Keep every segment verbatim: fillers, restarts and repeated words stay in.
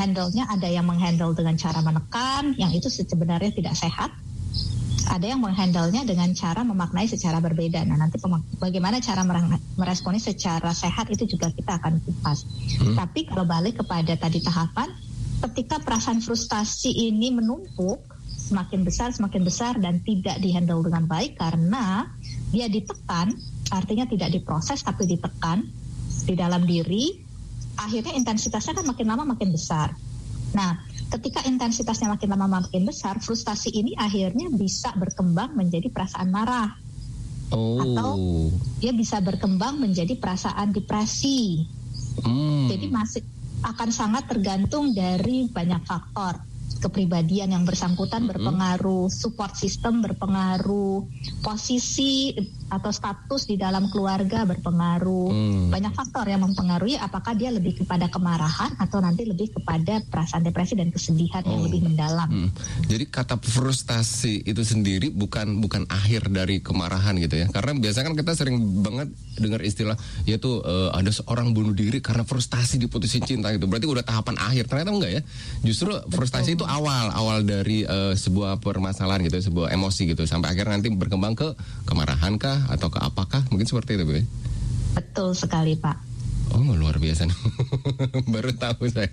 menghandlenya, ada yang menghandle dengan cara menekan, yang itu sebenarnya tidak sehat. Ada yang menghandlenya dengan cara memaknai secara berbeda. Nah, nanti pemak- bagaimana cara meresponi secara sehat itu juga kita akan kupas. Hmm. Tapi kalau balik kepada tadi tahapan, ketika perasaan frustasi ini menumpuk, semakin besar, semakin besar dan tidak dihandle dengan baik karena dia ditekan, artinya tidak diproses tapi ditekan di dalam diri, akhirnya intensitasnya kan makin lama makin besar. Nah, ketika intensitasnya makin lama makin besar, frustasi ini akhirnya bisa berkembang menjadi perasaan marah. Oh. Atau dia bisa berkembang menjadi perasaan depresi. Hmm. Jadi masih akan sangat tergantung dari banyak faktor. Kepribadian yang bersangkutan berpengaruh, support system berpengaruh, posisi atau status di dalam keluarga berpengaruh. Hmm. Banyak faktor yang mempengaruhi apakah dia lebih kepada kemarahan atau nanti lebih kepada perasaan depresi dan kesedihan oh. yang lebih mendalam. Hmm. Jadi kata frustasi itu sendiri bukan bukan akhir dari kemarahan gitu ya. Karena biasanya kan kita sering banget dengar istilah yaitu uh, ada seorang bunuh diri karena frustasi diputusin cinta gitu. Berarti udah tahapan akhir. Ternyata enggak ya. Justru frustasi Betul. itu awal awal dari uh, sebuah permasalahan gitu, sebuah emosi gitu, sampai akhirnya nanti berkembang ke kemarahan kah atau ke apakah, mungkin seperti itu Bu. Betul sekali Pak. Oh luar biasa. Baru tahu saya.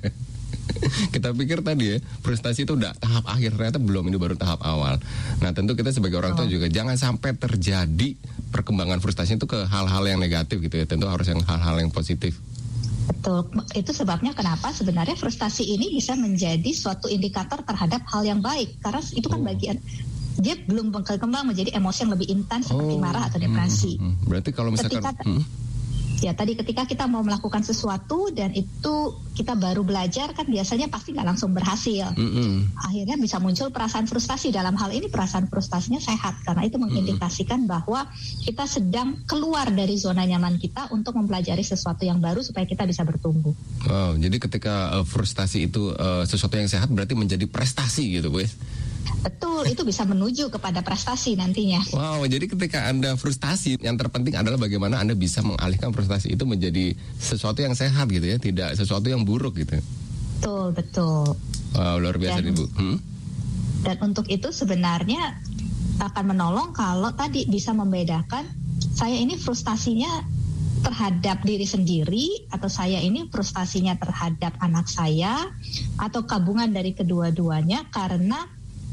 Kita pikir tadi ya frustasi itu udah tahap akhir, ternyata belum, ini baru tahap awal. Nah tentu kita sebagai orang tua oh. juga jangan sampai terjadi perkembangan frustasi itu ke hal-hal yang negatif gitu ya. Tentu harus yang hal-hal yang positif. Betul, itu sebabnya kenapa sebenarnya frustasi ini bisa menjadi suatu indikator terhadap hal yang baik. Karena itu kan oh. bagian, dia belum berkembang menjadi emosi yang lebih intens oh. seperti marah atau depresi. Hmm, hmm, hmm. Berarti kalau misalkan... Ketika, hmm. Ya tadi ketika kita mau melakukan sesuatu dan itu kita baru belajar kan biasanya pasti nggak langsung berhasil. Mm-hmm. Akhirnya bisa muncul perasaan frustasi. Dalam hal ini perasaan frustasinya sehat karena itu mengindikasikan mm-hmm. bahwa kita sedang keluar dari zona nyaman kita untuk mempelajari sesuatu yang baru supaya kita bisa bertumbuh. Wow, jadi ketika uh, frustasi itu uh, sesuatu yang sehat berarti menjadi prestasi gitu Bu. Betul, itu bisa menuju kepada prestasi nantinya. Wow, jadi ketika Anda frustasi, yang terpenting adalah bagaimana Anda bisa mengalihkan frustasi itu menjadi sesuatu yang sehat gitu ya, tidak sesuatu yang buruk gitu. Betul, betul. Wow, luar biasa dan, Ibu. Hmm? Dan untuk itu sebenarnya akan menolong kalau tadi bisa membedakan saya ini frustasinya terhadap diri sendiri atau saya ini frustasinya terhadap anak saya atau gabungan dari kedua-duanya, karena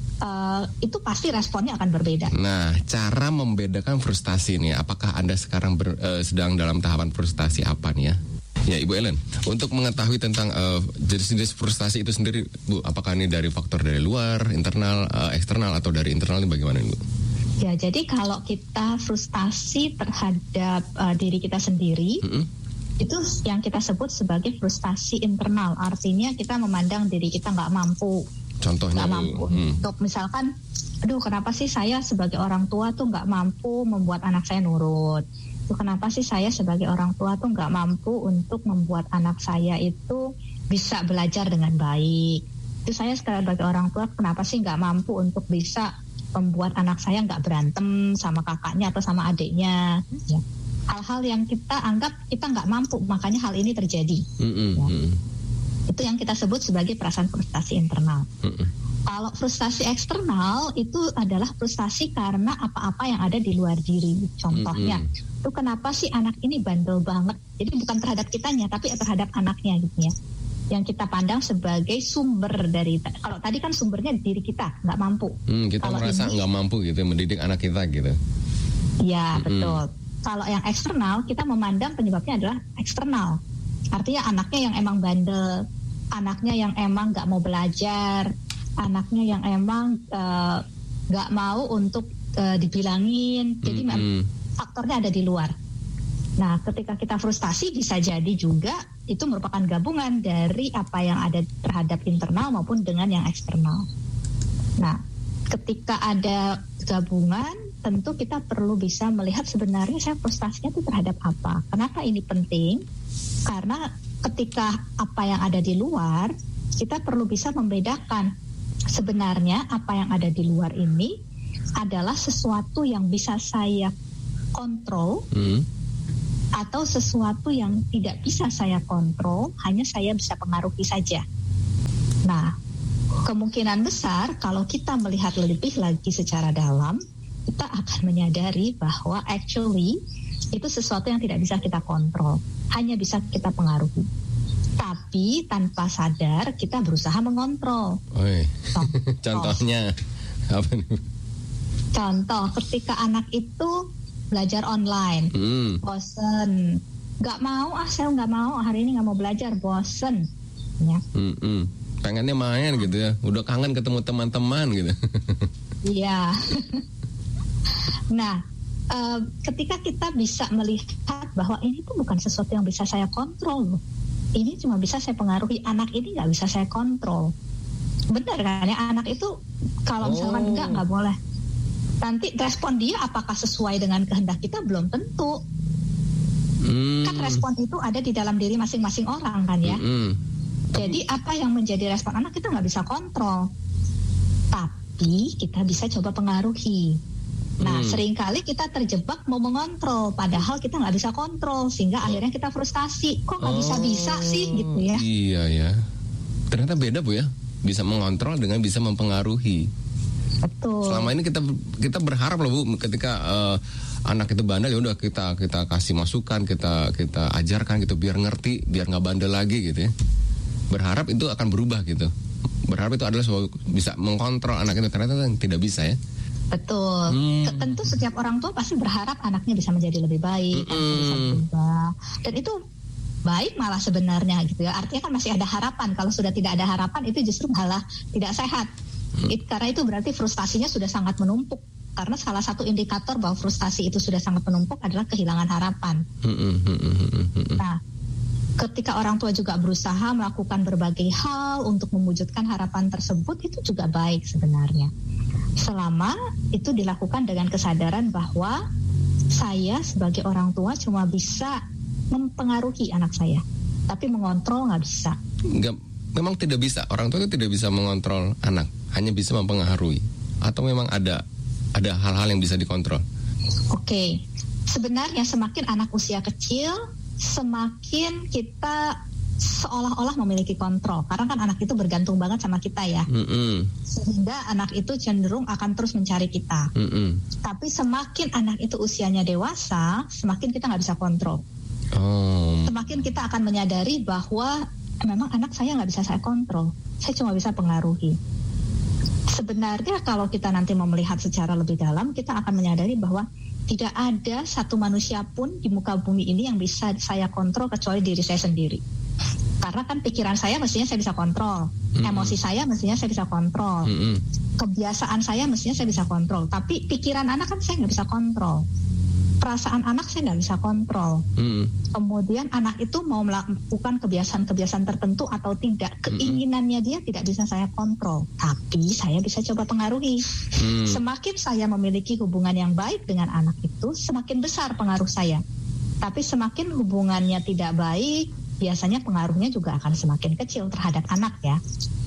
Uh, itu pasti responnya akan berbeda. Nah, cara membedakan frustasi nih, apakah Anda sekarang ber, uh, sedang dalam tahapan frustasi apa nih ya? Ya Ibu Ellen, untuk mengetahui tentang uh, jenis-jenis frustasi itu sendiri, Bu, apakah ini dari faktor dari luar, internal, uh, eksternal, atau dari internal ini bagaimana Bu? Ya, jadi kalau kita frustasi terhadap uh, diri kita sendiri, mm-hmm. itu yang kita sebut sebagai frustasi internal. Artinya kita memandang diri kita nggak mampu. Contohnya nggak mampu hmm. untuk misalkan, aduh kenapa sih saya sebagai orang tua tuh nggak mampu membuat anak saya nurut. Tuh kenapa sih saya sebagai orang tua tuh nggak mampu untuk membuat anak saya itu bisa belajar dengan baik. Itu saya sebagai orang tua kenapa sih nggak mampu untuk bisa membuat anak saya nggak berantem sama kakaknya atau sama adiknya. Ya. Hal-hal yang kita anggap kita nggak mampu, makanya hal ini terjadi. Mm-hmm. Ya. Itu yang kita sebut sebagai perasaan frustasi internal. Mm-hmm. Kalau frustasi eksternal itu adalah frustasi karena apa-apa yang ada di luar diri. Contohnya, mm-hmm. itu kenapa sih anak ini bandel banget? Jadi bukan terhadap kitanya, tapi terhadap anaknya gitu ya. Yang kita pandang sebagai sumber dari, kalau tadi kan sumbernya diri kita, nggak mampu. Mm, kita kalau merasa nggak mampu gitu mendidik anak kita gitu. Ya, mm-hmm. betul. Kalau yang eksternal, kita memandang penyebabnya adalah eksternal. Artinya anaknya yang emang bandel, anaknya yang emang gak mau belajar, anaknya yang emang uh, gak mau untuk uh, dibilangin. Jadi mm-hmm. faktornya ada di luar. Nah, ketika kita frustasi bisa jadi juga itu merupakan gabungan dari apa yang ada terhadap internal maupun dengan yang eksternal. Nah, ketika ada gabungan, tentu kita perlu bisa melihat sebenarnya saya frustasinya itu terhadap apa. Kenapa ini penting? Karena ketika apa yang ada di luar, kita perlu bisa membedakan sebenarnya apa yang ada di luar ini adalah sesuatu yang bisa saya kontrol hmm. atau sesuatu yang tidak bisa saya kontrol, hanya saya bisa pengaruhi saja. Nah, kemungkinan besar kalau kita melihat lebih lagi secara dalam, kita akan menyadari bahwa actually itu sesuatu yang tidak bisa kita kontrol, hanya bisa kita pengaruhi. Tapi tanpa sadar kita berusaha mengontrol. Oi. Contohnya apa nih? Contoh, ketika anak itu belajar online, hmm. bosen, nggak mau, ah saya nggak mau, hari ini nggak mau belajar, bosen. Ya. Hmm-hmm. Pengennya main gitu ya, udah kangen ketemu teman-teman gitu. Iya. Nah, uh, ketika kita bisa melihat bahwa ini tuh bukan sesuatu yang bisa saya kontrol, ini cuma bisa saya pengaruhi, anak ini nggak bisa saya kontrol. Benar kan ya, anak itu kalau misalkan oh. enggak, nggak boleh. Nanti respon dia apakah sesuai dengan kehendak kita, belum tentu. Hmm. Kan respon itu ada di dalam diri masing-masing orang kan ya. Hmm. Jadi apa yang menjadi respon anak kita nggak bisa kontrol. Tapi kita bisa coba pengaruhi. Nah, hmm. seringkali kita terjebak mau mengontrol, padahal kita nggak bisa kontrol, sehingga akhirnya kita frustasi. Kok nggak oh, bisa-bisa sih gitu ya? Iya ya. Ternyata beda Bu ya, bisa mengontrol dengan bisa mempengaruhi. Betul. Selama ini kita kita berharap loh Bu, ketika uh, anak itu bandel ya udah kita kita kasih masukan, kita kita ajarkan gitu biar ngerti, biar nggak bandel lagi gitu ya. Berharap itu akan berubah gitu. Berharap itu adalah sebuah bisa mengkontrol anak itu, ternyata tidak bisa ya. Betul. Hmm. Tentu setiap orang tua pasti berharap anaknya bisa menjadi lebih baik, hmm. anaknya bisa berubah. Dan itu baik malah sebenarnya gitu ya. Artinya kan masih ada harapan. Kalau sudah tidak ada harapan itu justru malah tidak sehat. Hmm. It, karena itu berarti frustasinya sudah sangat menumpuk. Karena salah satu indikator bahwa frustasi itu sudah sangat menumpuk adalah kehilangan harapan. Hmm. Nah, ketika orang tua juga berusaha melakukan berbagai hal untuk mewujudkan harapan tersebut, itu juga baik sebenarnya. Selama itu dilakukan dengan kesadaran bahwa saya sebagai orang tua cuma bisa mempengaruhi anak saya, tapi mengontrol nggak bisa. Nggak, memang tidak bisa. Orang tua itu tidak bisa mengontrol anak, hanya bisa mempengaruhi. Atau memang ada ada hal-hal yang bisa dikontrol? Oke, sebenarnya semakin anak usia kecil, semakin kita seolah-olah memiliki kontrol, karena kan anak itu bergantung banget sama kita ya, mm-hmm. sehingga anak itu cenderung akan terus mencari kita. Mm-hmm. Tapi semakin anak itu usianya dewasa, semakin kita nggak bisa kontrol. Oh. Semakin kita akan menyadari bahwa memang anak saya nggak bisa saya kontrol, saya cuma bisa pengaruhi. Sebenarnya kalau kita nanti mau melihat secara lebih dalam, kita akan menyadari bahwa tidak ada satu manusia pun di muka bumi ini yang bisa saya kontrol kecuali diri saya sendiri. Karena kan pikiran saya mestinya saya bisa kontrol, mm-hmm. emosi saya mestinya saya bisa kontrol, mm-hmm. kebiasaan saya mestinya saya bisa kontrol. Tapi pikiran anak kan saya nggak bisa kontrol, perasaan anak saya nggak bisa kontrol. Mm-hmm. Kemudian anak itu mau melakukan kebiasaan-kebiasaan tertentu atau tidak, keinginannya dia tidak bisa saya kontrol, tapi saya bisa coba pengaruhi. Mm-hmm. Semakin saya memiliki hubungan yang baik dengan anak itu, semakin besar pengaruh saya. Tapi semakin hubungannya tidak baik, biasanya pengaruhnya juga akan semakin kecil terhadap anak ya.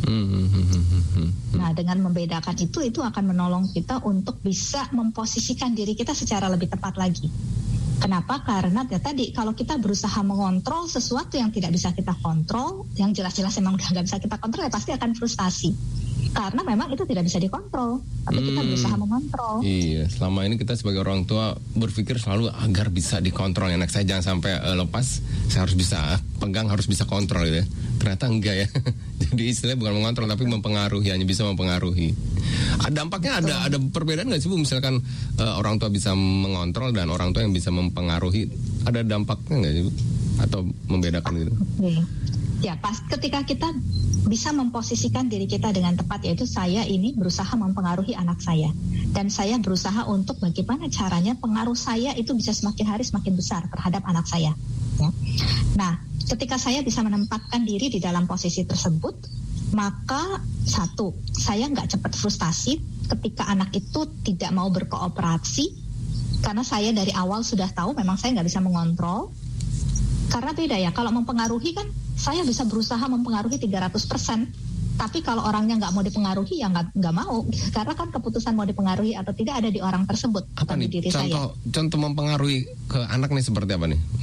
Nah, dengan membedakan itu, itu akan menolong kita untuk bisa memposisikan diri kita secara lebih tepat lagi. Kenapa? Karena ya tadi, kalau kita berusaha mengontrol sesuatu yang tidak bisa kita kontrol, yang jelas-jelas memang udah nggak bisa kita kontrol, ya pasti akan frustasi. Karena memang itu tidak bisa dikontrol, tapi hmm, kita berusaha mengontrol. Iya, selama ini kita sebagai orang tua berpikir selalu agar bisa dikontrol. Anak saya jangan sampai uh, lepas, saya harus bisa pegang, harus bisa kontrol gitu ya. Ternyata enggak ya. Jadi istilahnya bukan mengontrol, tapi mempengaruhi, hanya bisa mempengaruhi. Dampaknya ada ada perbedaan nggak sih Bu? Misalkan uh, orang tua bisa mengontrol dan orang tua yang bisa mempengaruhi, ada dampaknya nggak sih Bu? Atau membedakan gitu? Oke. Ya, pas ketika kita bisa memposisikan diri kita dengan tepat, yaitu saya ini berusaha mempengaruhi anak saya, dan saya berusaha untuk bagaimana caranya pengaruh saya itu bisa semakin hari semakin besar terhadap anak saya. Ya. Nah, ketika saya bisa menempatkan diri di dalam posisi tersebut, maka satu, saya nggak cepat frustasi ketika anak itu tidak mau berkooperasi, karena saya dari awal sudah tahu memang saya nggak bisa mengontrol. Karena beda ya, kalau mempengaruhi kan saya bisa berusaha mempengaruhi tiga ratus persen, tapi kalau orangnya nggak mau dipengaruhi ya nggak nggak mau, karena kan keputusan mau dipengaruhi atau tidak ada di orang tersebut. Apa nih di diri contoh saya. Contoh mempengaruhi ke anak nih seperti apa nih?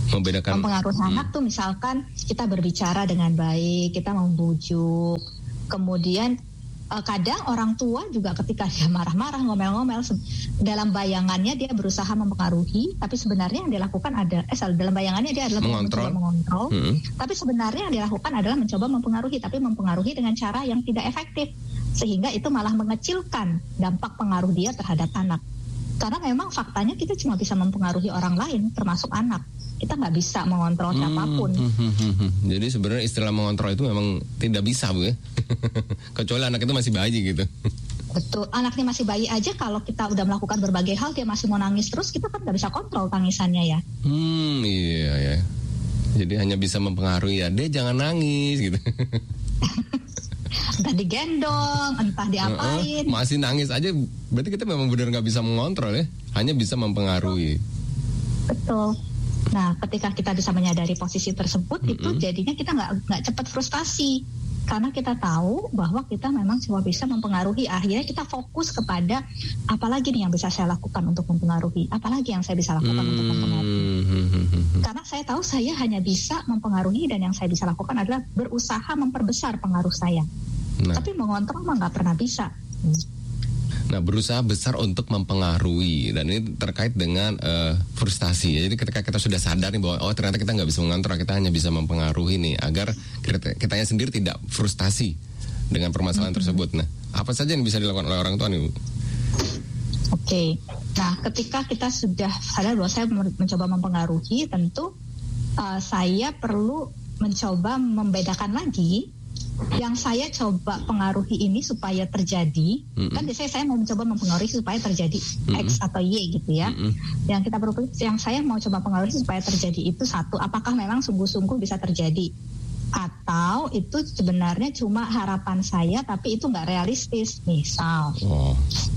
Membedakan. Mempengaruhi hmm. anak tuh misalkan kita berbicara dengan baik, kita membujuk, kemudian uh, kadang orang tua juga ketika dia marah-marah, ngomel-ngomel, se- dalam bayangannya dia berusaha mempengaruhi, tapi sebenarnya yang dilakukan ada, eh dalam bayangannya dia adalah mengontrol, mencoba mengontrol, hmm. tapi sebenarnya yang dilakukan adalah mencoba mempengaruhi, tapi mempengaruhi dengan cara yang tidak efektif, sehingga itu malah mengecilkan dampak pengaruh dia terhadap anak. Karena memang faktanya kita cuma bisa mempengaruhi orang lain, termasuk anak. Kita nggak bisa mengontrol hmm, siapapun. Hmm, hmm, hmm, hmm. Jadi sebenarnya istilah mengontrol itu memang tidak bisa, Bu ya. Kecuali anak itu masih bayi gitu. Betul, anaknya masih bayi aja kalau kita udah melakukan berbagai hal dia masih mau nangis terus, kita kan nggak bisa kontrol tangisannya ya. Hmm, iya ya. Jadi hanya bisa mempengaruhi ya, dia jangan nangis gitu. Entah digendong, entah diapain. Uh-uh, masih nangis aja, berarti kita memang benar nggak bisa mengontrol ya, hanya bisa mempengaruhi. Betul. Nah, ketika kita bisa menyadari posisi tersebut, mm-hmm. itu jadinya kita nggak nggak cepat frustasi, karena kita tahu bahwa kita memang cuma bisa mempengaruhi. Akhirnya kita fokus kepada apalagi nih yang bisa saya lakukan untuk mempengaruhi, apalagi yang saya bisa lakukan mm-hmm. untuk mempengaruhi. Karena saya tahu saya hanya bisa mempengaruhi dan yang saya bisa lakukan adalah berusaha memperbesar pengaruh saya. Nah. Tapi mengontrol mah nggak pernah bisa. Nah, berusaha besar untuk mempengaruhi, dan ini terkait dengan uh, frustasi. Jadi ketika kita sudah sadar nih bahwa oh ternyata kita nggak bisa mengontrol, kita hanya bisa mempengaruhi nih, agar kita, kitanya sendiri tidak frustasi dengan permasalahan mm-hmm. tersebut. Nah, apa saja yang bisa dilakukan oleh orang tua nih, Bu? Oke, okay. Nah ketika kita sudah sadar bahwa saya mencoba mempengaruhi, tentu uh, saya perlu mencoba membedakan lagi yang saya coba pengaruhi ini supaya terjadi, mm-hmm. kan biasanya saya mau mencoba mempengaruhi supaya terjadi mm-hmm. X atau Y gitu ya. Mm-hmm. Yang kita perlu, yang saya mau coba pengaruhi supaya terjadi itu satu, apakah memang sungguh-sungguh bisa terjadi, atau itu sebenarnya cuma harapan saya tapi itu nggak realistis. Misal, oh.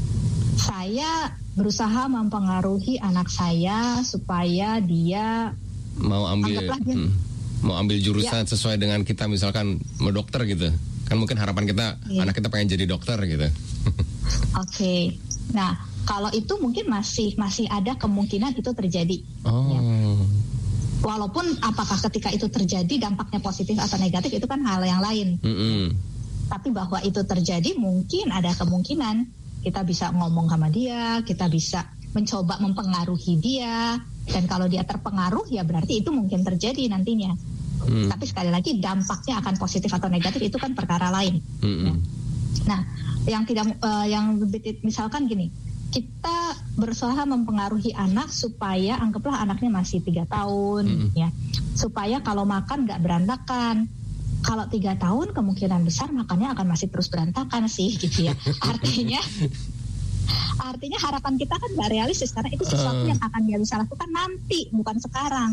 saya berusaha mempengaruhi anak saya supaya dia mau ambil. Dia, hmm. mau ambil jurusan ya. Sesuai dengan kita, misalkan mau dokter gitu kan, mungkin harapan kita ya. Anak kita pengen jadi dokter gitu. Oke, okay. Nah kalau itu mungkin masih masih ada kemungkinan itu terjadi. Oh. Ya. Walaupun apakah ketika itu terjadi dampaknya positif atau negatif itu kan hal yang lain. Mm-hmm. Tapi bahwa itu terjadi mungkin ada kemungkinan kita bisa ngomong sama dia, kita bisa mencoba mempengaruhi dia. Dan kalau dia terpengaruh ya berarti itu mungkin terjadi nantinya. Hmm. Tapi sekali lagi dampaknya akan positif atau negatif itu kan perkara lain. Hmm. Ya. Nah, yang tidak uh, yang misalkan gini, kita berusaha mempengaruhi anak supaya anggaplah anaknya masih tiga tahun, hmm. ya, supaya kalau makan nggak berantakan. Kalau tiga tahun kemungkinan besar makannya akan masih terus berantakan sih, gitu ya. Artinya. Artinya harapan kita kan nggak realistis karena itu sesuatu uh. yang akan dia bisa lakukan nanti, bukan sekarang.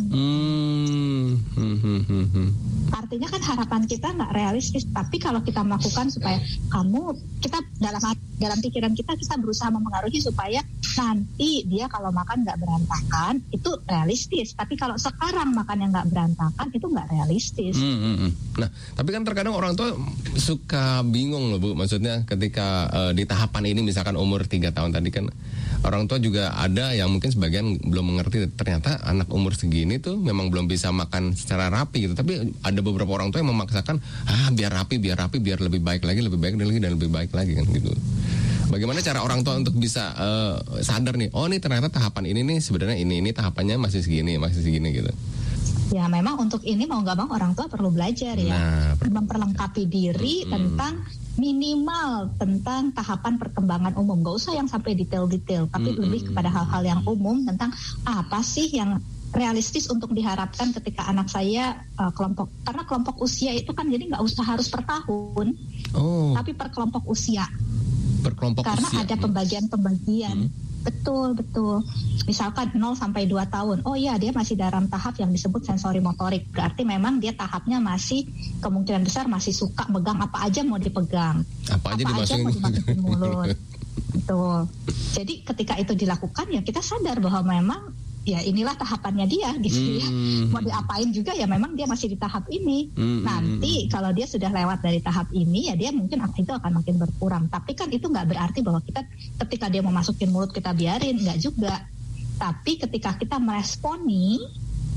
Hmm. Hmm, hmm, hmm, hmm. Artinya kan harapan kita nggak realistis. Tapi kalau kita melakukan supaya kamu, kita dalam dalam pikiran kita kita berusaha mempengaruhi supaya nanti dia kalau makan nggak berantakan, itu realistis. Tapi kalau sekarang makan yang nggak berantakan itu nggak realistis. Hmm, hmm, hmm. Nah, tapi kan terkadang orang tua suka bingung loh, Bu. Maksudnya ketika uh, di tahapan ini misalkan umur tiga tahun tadi kan, orang tua juga ada yang mungkin sebagian belum mengerti ternyata anak umur segini tuh memang belum bisa makan secara rapi gitu. Tapi ada beberapa orang tua yang memaksakan, ah biar rapi, biar rapi, biar lebih baik lagi, lebih baik lagi dan lebih baik lagi kan gitu. Bagaimana cara orang tua untuk bisa uh, sadar nih, oh nih ternyata tahapan ini nih sebenarnya ini ini tahapannya masih segini, masih segini gitu. Ya memang untuk ini mau nggak mau orang tua perlu belajar ya, nah, memperlengkapi diri hmm. tentang minimal tentang tahapan perkembangan umum. Gak usah yang sampai detail-detail, tapi hmm. lebih kepada hal-hal yang umum tentang apa sih yang realistis untuk diharapkan ketika anak saya uh, kelompok, karena kelompok usia itu kan jadi nggak usah harus per tahun, oh. tapi per kelompok usia. Per kelompok karena usia. ada pembagian-pembagian. Hmm. Betul, betul. Misalkan nol sampai dua tahun. Oh iya, dia masih dalam tahap yang disebut sensori motorik. Berarti memang dia tahapnya masih kemungkinan besar masih suka megang apa aja mau dipegang. Apa, apa aja, aja mau dimasukin mulut. Betul. Jadi ketika itu dilakukan ya kita sadar bahwa memang ya inilah tahapannya dia gitu ya. Hmm. Mau diapain juga ya memang dia masih di tahap ini. Hmm. Nanti kalau dia sudah lewat dari tahap ini ya dia mungkin itu akan makin berkurang. Tapi kan itu nggak berarti bahwa kita ketika dia mau masukin mulut kita biarin, nggak juga. Tapi ketika kita meresponi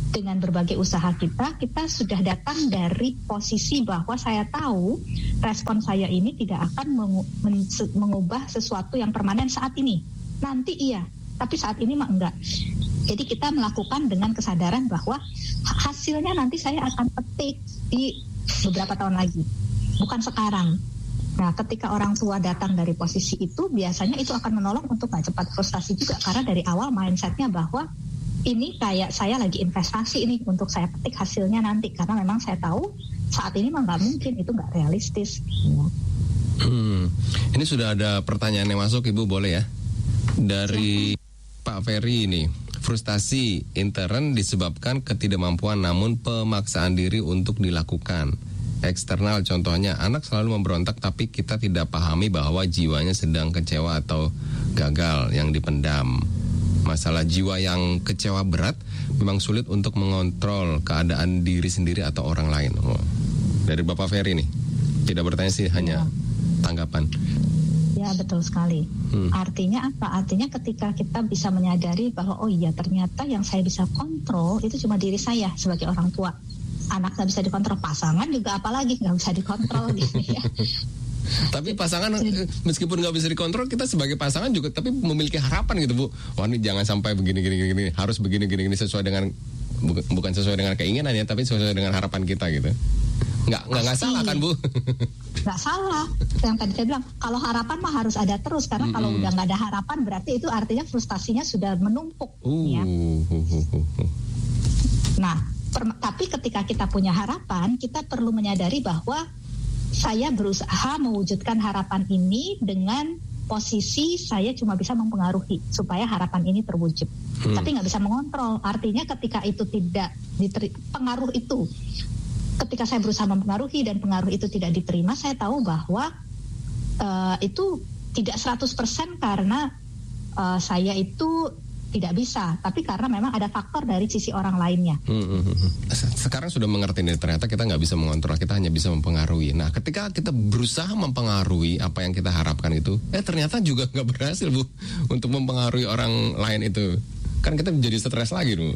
dengan berbagai usaha kita, kita sudah datang dari posisi bahwa saya tahu respon saya ini tidak akan mengu- men- mengubah sesuatu yang permanen saat ini. Nanti iya, tapi saat ini mah enggak. Jadi kita melakukan dengan kesadaran bahwa hasilnya nanti saya akan petik di beberapa tahun lagi, bukan sekarang. Nah, ketika orang tua datang dari posisi itu, biasanya itu akan menolong untuk nggak cepat frustasi juga, karena dari awal mindsetnya bahwa ini kayak saya lagi investasi ini untuk saya petik hasilnya nanti, karena memang saya tahu saat ini mah nggak mungkin, itu nggak realistis. Ya. Hmm. Ini sudah ada pertanyaan yang masuk, Ibu, boleh ya? Dari Siapa? Pak Ferry ini, frustasi intern disebabkan ketidakmampuan namun pemaksaan diri untuk dilakukan. Eksternal contohnya anak selalu memberontak tapi kita tidak pahami bahwa jiwanya sedang kecewa atau gagal yang dipendam. Masalah jiwa yang kecewa berat memang sulit untuk mengontrol keadaan diri sendiri atau orang lain. Oh. Dari Bapak Ferry nih, tidak bertanya sih, hanya ya. Tanggapan. Ya, betul sekali. Hmm. Artinya apa? Artinya ketika kita bisa menyadari bahwa oh iya, ternyata yang saya bisa kontrol itu cuma diri saya sebagai orang tua. Anak nggak bisa dikontrol, pasangan juga apalagi nggak bisa dikontrol gitu ya. Tapi pasangan meskipun nggak bisa dikontrol, kita sebagai pasangan juga tapi memiliki harapan gitu, Bu. Wah, ini jangan sampai begini gini gini, harus begini gini gini sesuai dengan bukan sesuai dengan keinginan ya, tapi sesuai dengan harapan kita gitu. Nggak nggak nggak salah kan, Bu? Nggak salah. Yang tadi saya bilang, kalau harapan mah harus ada terus, karena mm-hmm. kalau udah nggak ada harapan berarti itu artinya frustasinya sudah menumpuk. Uh, ya. uh, uh, uh, uh. Nah, per, tapi ketika kita punya harapan, kita perlu menyadari bahwa saya berusaha mewujudkan harapan ini dengan posisi saya cuma bisa mempengaruhi supaya harapan ini terwujud, hmm. tapi nggak bisa mengontrol. Artinya ketika itu tidak diteri- pengaruh itu, ketika saya berusaha mempengaruhi dan pengaruh itu tidak diterima, saya tahu bahwa uh, itu tidak seratus persen karena uh, saya itu tidak bisa, tapi karena memang ada faktor dari sisi orang lainnya. Hmm, hmm, hmm. Sekarang sudah mengerti nih, ternyata kita nggak bisa mengontrol, kita hanya bisa mempengaruhi. Nah, ketika kita berusaha mempengaruhi apa yang kita harapkan itu, eh ternyata juga nggak berhasil, Bu, untuk mempengaruhi orang lain itu. Kan kita menjadi stres lagi, Bu.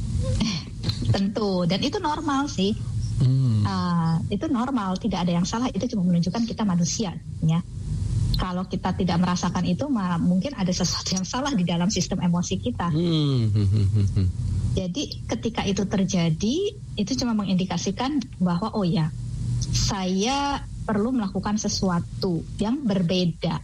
Tentu, dan itu normal sih. Hmm. Uh, itu normal, tidak ada yang salah. Itu cuma menunjukkan kita manusia, ya. Kalau kita tidak merasakan itu, mah mungkin ada sesuatu yang salah di dalam sistem emosi kita. Hmm. Jadi ketika itu terjadi, itu cuma mengindikasikan bahwa oh ya, saya perlu melakukan sesuatu yang berbeda,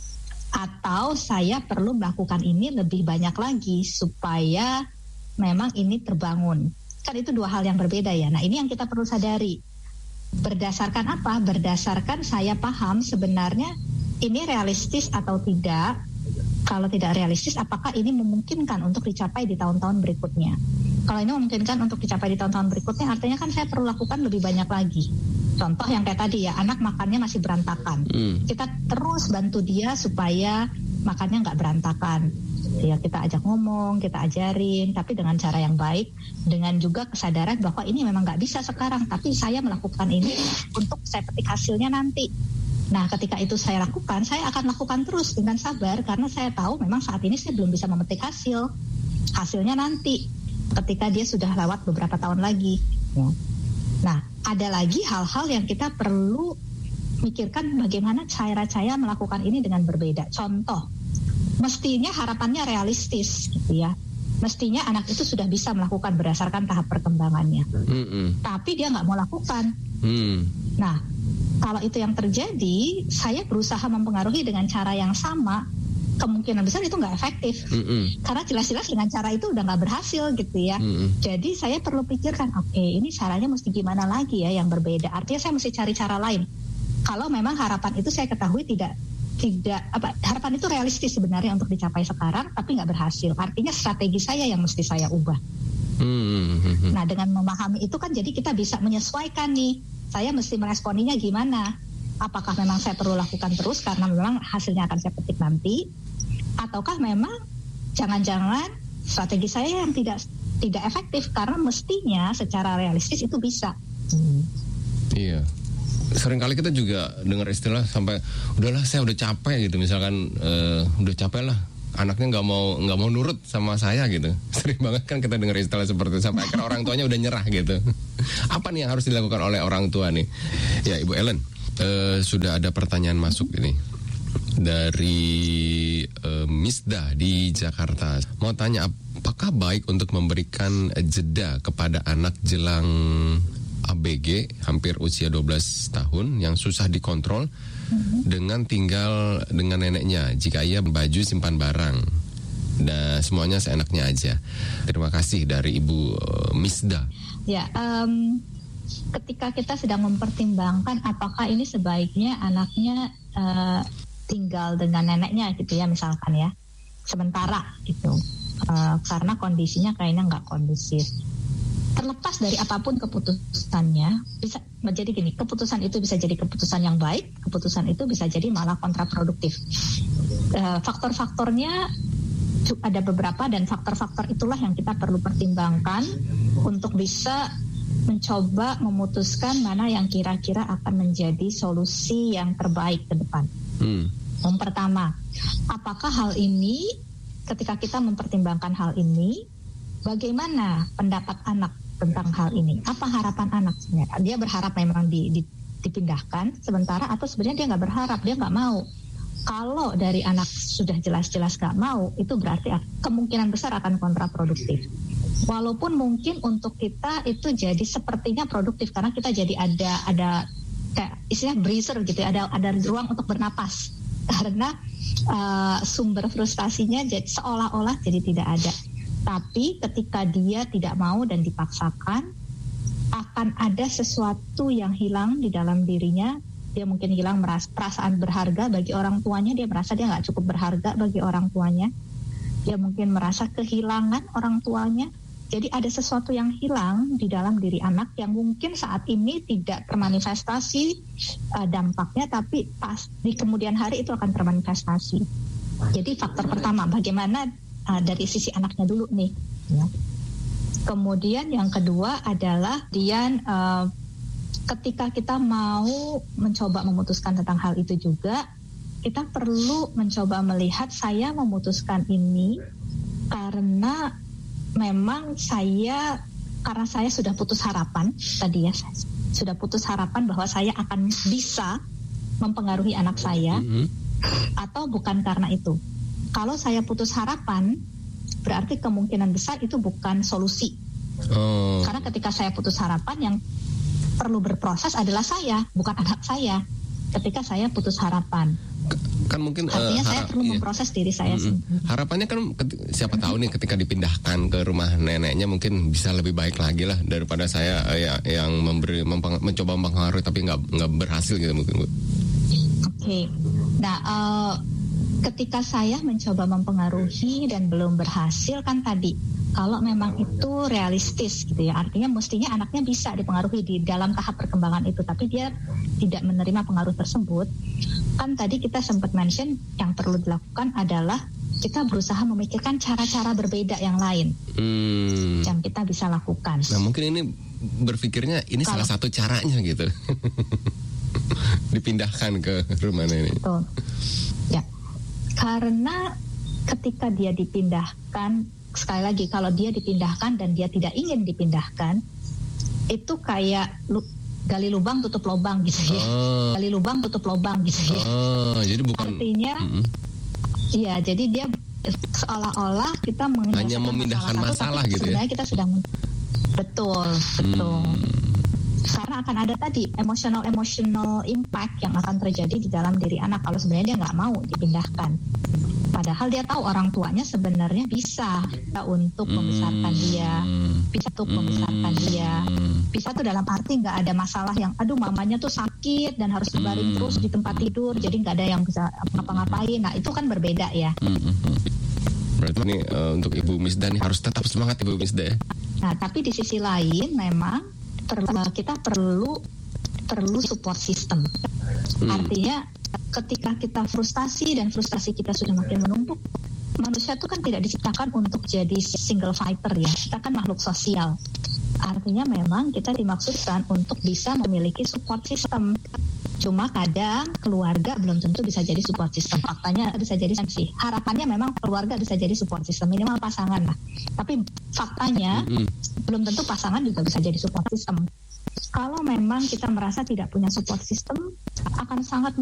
atau saya perlu melakukan ini lebih banyak lagi supaya memang ini terbangun. Kan itu dua hal yang berbeda ya. Nah, ini yang kita perlu sadari. Berdasarkan apa? Berdasarkan saya paham sebenarnya ini realistis atau tidak. Kalau tidak realistis, apakah ini memungkinkan untuk dicapai di tahun-tahun berikutnya? Kalau ini memungkinkan untuk dicapai di tahun-tahun berikutnya, artinya kan saya perlu lakukan lebih banyak lagi. Contoh yang kayak tadi ya, anak makannya masih berantakan. Hmm. Kita terus bantu dia supaya makannya nggak berantakan. Ya, kita ajak ngomong, kita ajarin, tapi dengan cara yang baik, dengan juga kesadaran bahwa ini memang nggak bisa sekarang, tapi saya melakukan ini untuk saya petik hasilnya nanti. Nah, ketika itu saya lakukan, saya akan lakukan terus dengan sabar, karena saya tahu memang saat ini saya belum bisa memetik hasil. Hasilnya nanti, ketika dia sudah lewat beberapa tahun lagi. Ya. Nah, ada lagi hal-hal yang kita perlu mikirkan bagaimana cara-cara melakukan ini dengan berbeda. Contoh, mestinya harapannya realistis, gitu ya. Mestinya anak itu sudah bisa melakukan berdasarkan tahap perkembangannya. Mm-mm. Tapi dia nggak mau lakukan. Mm. Nah, kalau itu yang terjadi, saya berusaha mempengaruhi dengan cara yang sama, kemungkinan besar itu nggak efektif. Mm-mm. Karena jelas-jelas dengan cara itu udah nggak berhasil gitu ya. Mm-mm. Jadi saya perlu pikirkan, oke, okay, ini caranya mesti gimana lagi ya yang berbeda. Artinya saya mesti cari cara lain. Kalau memang harapan itu saya ketahui tidak tidak apa harapan itu realistis sebenarnya untuk dicapai sekarang, tapi nggak berhasil. Artinya strategi saya yang mesti saya ubah. Mm-hmm. Nah, dengan memahami itu kan jadi kita bisa menyesuaikan nih. Saya mesti meresponinya gimana? Apakah memang saya perlu lakukan terus karena memang hasilnya akan saya petik nanti, ataukah memang jangan-jangan strategi saya yang tidak tidak efektif karena mestinya secara realistis itu bisa. Hmm. Iya. Seringkali kita juga dengar istilah sampai udahlah saya udah capek gitu, misalkan uh, udah capek lah anaknya nggak mau nggak mau nurut sama saya gitu. Sering banget kan kita dengar istilah seperti itu, sampai akhirnya orang tuanya udah nyerah gitu. Apa nih yang harus dilakukan oleh orang tua nih? Ya Ibu Ellen, uh, sudah ada pertanyaan masuk ini dari uh, Misda di Jakarta. Mau tanya, apakah baik untuk memberikan jeda kepada anak jelang A B G hampir usia dua belas tahun yang susah dikontrol mm-hmm. dengan tinggal dengan neneknya jika ia baju simpan barang dan semuanya seenaknya aja. Terima kasih dari Ibu uh, Misda. Ya, um, ketika kita sedang mempertimbangkan apakah ini sebaiknya anaknya uh, tinggal dengan neneknya gitu ya misalkan ya sementara gitu uh, karena kondisinya kayaknya nggak kondusif. Terlepas dari apapun keputusannya, bisa menjadi gini, keputusan itu bisa jadi keputusan yang baik, keputusan itu bisa jadi malah kontraproduktif. Uh, faktor-faktornya ada beberapa dan faktor-faktor itulah yang kita perlu pertimbangkan untuk bisa mencoba memutuskan mana yang kira-kira akan menjadi solusi yang terbaik ke depan. Hmm. Yang pertama, apakah hal ini, ketika kita mempertimbangkan hal ini, bagaimana pendapat anak tentang hal ini? Apa harapan anak sebenarnya? Dia berharap memang di, di, dipindahkan sementara atau sebenarnya dia nggak berharap, dia nggak mau. Kalau dari anak sudah jelas-jelas nggak mau, itu berarti kemungkinan besar akan kontraproduktif. Walaupun mungkin untuk kita itu jadi sepertinya produktif karena kita jadi ada ada kayak istilah breather gitu ya, ada ada ruang untuk bernapas karena uh, sumber frustasinya jadi seolah-olah jadi tidak ada. Tapi ketika dia tidak mau dan dipaksakan, akan ada sesuatu yang hilang di dalam dirinya. Dia mungkin hilang merasa, perasaan berharga bagi orang tuanya, dia merasa dia nggak cukup berharga bagi orang tuanya. Dia mungkin merasa kehilangan orang tuanya. Jadi ada sesuatu yang hilang di dalam diri anak yang mungkin saat ini tidak termanifestasi uh, dampaknya, tapi pas di kemudian hari itu akan termanifestasi. Jadi faktor pertama, bagaimana uh, dari sisi anaknya dulu nih. Ya. Kemudian yang kedua adalah dia uh, ketika kita mau mencoba memutuskan tentang hal itu juga, kita perlu mencoba melihat saya memutuskan ini karena memang saya karena saya sudah putus harapan tadi ya, sudah putus harapan bahwa saya akan bisa mempengaruhi anak saya, mm-hmm. atau bukan karena itu. Kalau saya putus harapan, berarti kemungkinan besar itu bukan solusi. Oh. Karena ketika saya putus harapan, yang perlu berproses adalah saya, bukan anak saya. Ketika saya putus harapan, kan mungkin artinya uh, harap, saya perlu iya. memproses diri saya mm-hmm. sendiri. Harapannya kan siapa tahu nih ketika dipindahkan ke rumah neneknya mungkin bisa lebih baik lagi lah daripada saya uh, ya, yang memberi mempeng, mencoba mempengaruhi tapi nggak nggak berhasil gitu mungkin. Oke, okay. Nah uh, ketika saya mencoba mempengaruhi dan belum berhasil kan tadi. Kalau memang itu realistis gitu ya, artinya mestinya anaknya bisa dipengaruhi di dalam tahap perkembangan itu, tapi dia tidak menerima pengaruh tersebut. Kan tadi kita sempat mention yang perlu dilakukan adalah kita berusaha memikirkan cara-cara berbeda yang lain hmm. yang kita bisa lakukan. Nah mungkin ini berpikirnya ini Kalau, salah satu caranya gitu, dipindahkan ke rumah nenek. Betul. Ya, karena ketika dia dipindahkan, sekali lagi, kalau dia dipindahkan dan dia tidak ingin dipindahkan, itu kayak lu, gali lubang tutup lubang gitu ya. Oh. Gali lubang tutup lubang gitu ya. Oh, jadi bukan. Artinya, iya, mm-hmm. jadi dia seolah-olah kita hanya memindahkan masalah, masalah satu, gitu ya. Sebenarnya kita sedang betul, betul. Hmm. Karena akan ada tadi emotional-emotional impact yang akan terjadi di dalam diri anak kalau sebenarnya dia nggak mau dipindahkan. Padahal dia tahu orang tuanya sebenarnya bisa untuk membesarkan dia, bisa untuk membesarkan dia, bisa tuh dalam arti nggak ada masalah yang, aduh mamanya tuh sakit dan harus berbaring terus di tempat tidur, jadi nggak ada yang bisa ngapa-ngapain. Nah itu kan berbeda ya. Berarti ini uh, untuk Ibu Misda nih harus tetap semangat Ibu Misda. Nah tapi di sisi lain memang perlu, kita perlu perlu support system. Hmm. Artinya ketika kita frustasi dan frustasi kita sudah makin menumpuk, manusia itu kan tidak diciptakan untuk jadi single fighter ya. Kita kan makhluk sosial. Artinya memang kita dimaksudkan untuk bisa memiliki support system. Cuma kadang keluarga belum tentu bisa jadi support system. Faktanya bisa jadi sih. Harapannya memang keluarga bisa jadi support system, minimal pasangan lah. Tapi faktanya mm-hmm. belum tentu pasangan juga bisa jadi support system. Kalau memang kita merasa tidak punya support system, akan sangat